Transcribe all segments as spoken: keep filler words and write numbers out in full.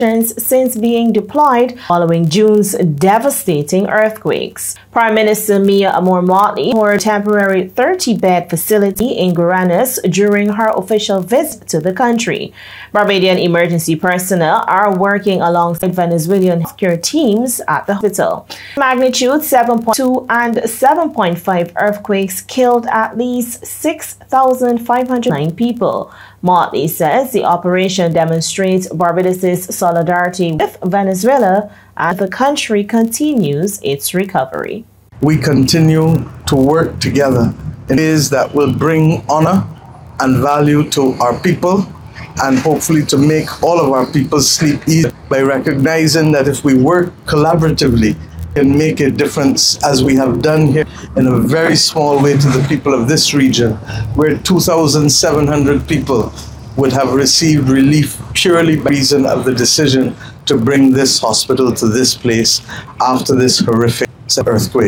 since being deployed following June's devastating earthquakes. Prime Minister Mia Moore-Motley toured a temporary thirty-bed facility in Guaranas during her official visit to the country. Barbadian emergency personnel are working alongside Venezuelan healthcare teams at the hospital. Magnitude seven point two and seven point five earthquakes killed at least six thousand five hundred nine people. Motley says the operation demonstrates Barbados' solidarity with Venezuela as the country continues its recovery. We continue to work together in ways that will bring honor and value to our people and hopefully to make all of our people sleep easy by recognizing that if we work collaboratively, can make a difference, as we have done here in a very small way to the people of this region, where two thousand seven hundred people would have received relief purely by reason of the decision to bring this hospital to this place after this horrific earthquake.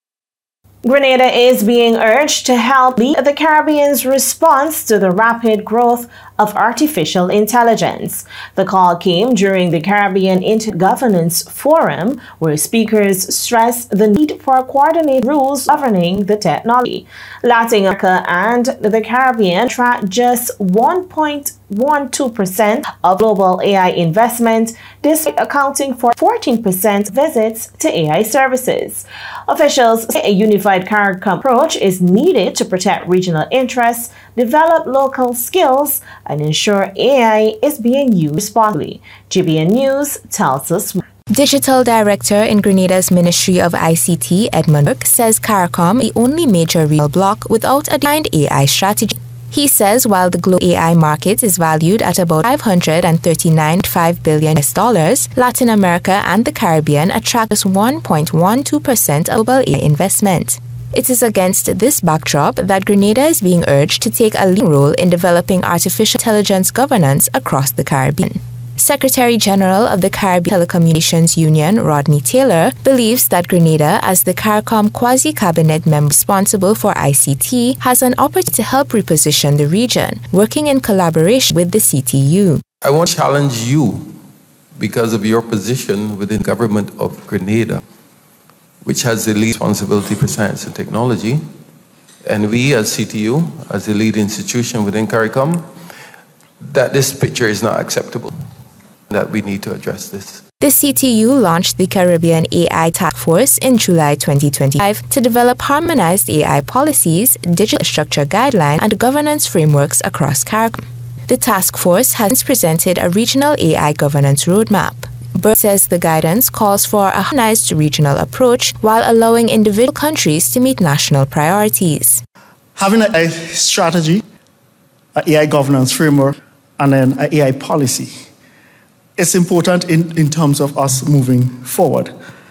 Grenada is being urged to help lead the Caribbean's response to the rapid growth of artificial intelligence. The call came during the Caribbean Intergovernance Forum, where speakers stressed the need for coordinated rules governing the technology. Latin America and the Caribbean track just one point one two percent of global A I investment, despite accounting for fourteen percent visits to A I services. Officials say a unified CARICOM approach is needed to protect regional interests, develop local skills, and ensure A I is being used responsibly. G B N News tells us more. Digital Director in Grenada's Ministry of I C T, Edmund Burke, says CARICOM is the only major regional bloc without a defined A I strategy. He says while the global A I market is valued at about five hundred thirty-nine point five billion U S dollars, Latin America and the Caribbean attract just one point one two percent of global A I investment. It is against this backdrop that Grenada is being urged to take a leading role in developing artificial intelligence governance across the Caribbean. Secretary General of the Caribbean Telecommunications Union, Rodney Taylor, believes that Grenada, as the CARICOM quasi-cabinet member responsible for I C T, has an opportunity to help reposition the region, working in collaboration with the C T U. I want to challenge you because of your position within the government of Grenada, which has the lead responsibility for science and technology. And we as C T U, as the lead institution within CARICOM, that this picture is not acceptable, that we need to address this. The C T U launched the Caribbean A I Task Force in July twenty twenty-five to develop harmonized A I policies, digital structure guidelines, and governance frameworks across CARICOM. The task force has presented a regional A I governance roadmap. Burke says the guidance calls for a harmonized regional approach while allowing individual countries to meet national priorities. Having an A I strategy, an A I governance framework, and then an A I policy, it's important in, in terms of us moving forward.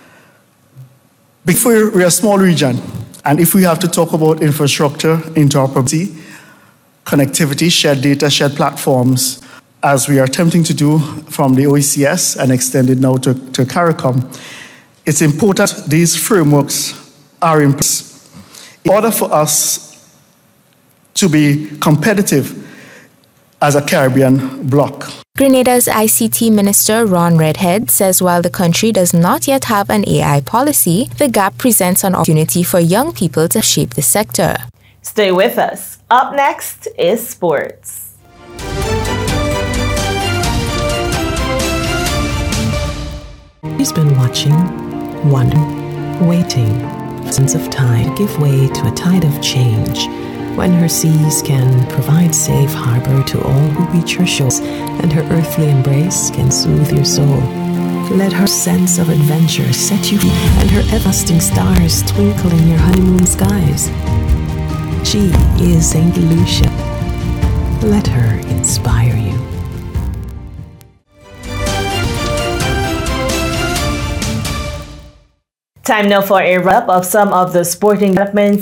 Because we're a small region, and if we have to talk about infrastructure, interoperability, connectivity, shared data, shared platforms, as we are attempting to do from the O E C S and extended now to, to CARICOM, it's important these frameworks are in place in order for us to be competitive as a Caribbean bloc. Grenada's I C T Minister Ron Redhead says while the country does not yet have an A I policy, the gap presents an opportunity for young people to shape the sector. Stay with us. Up next is sports. He's been watching, wondering, waiting, sense of time give way to a tide of change, when her seas can provide safe harbor to all who reach her shores, and her earthly embrace can soothe your soul. Let her sense of adventure set you free, and her everlasting stars twinkle in your honeymoon skies. She is Saint Lucia. Let her inspire you. Time now for a wrap of some of the sporting developments